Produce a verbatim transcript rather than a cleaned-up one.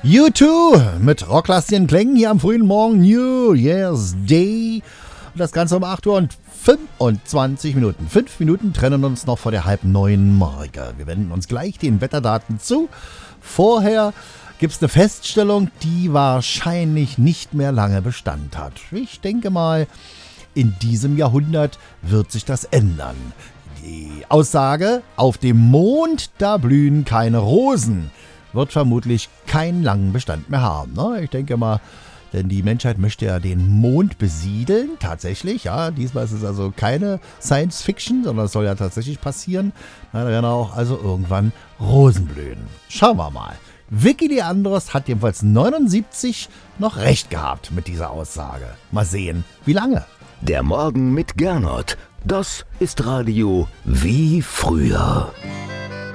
U zwei mit rocklastigen Klängen hier am frühen Morgen, New Year's Day. Und das Ganze um acht Uhr und fünfundzwanzig Minuten. Fünf Minuten trennen uns noch vor der halb neuen Marke. Wir wenden uns gleich den Wetterdaten zu. Vorher gibt es eine Feststellung, die wahrscheinlich nicht mehr lange Bestand hat. Ich denke mal, in diesem Jahrhundert wird sich das ändern. Die Aussage, auf dem Mond, da blühen keine Rosen, wird vermutlich keinen langen Bestand mehr haben. Ne? Ich denke mal, denn die Menschheit möchte ja den Mond besiedeln, tatsächlich. Ja, diesmal ist es also keine Science Fiction, sondern es soll ja tatsächlich passieren. Da werden auch also irgendwann Rosen blühen. Schauen wir mal. Vicky Leandros hat jedenfalls neunundsiebzig noch recht gehabt mit dieser Aussage. Mal sehen, wie lange. Der Morgen mit Gernot. Das ist Radio wie früher.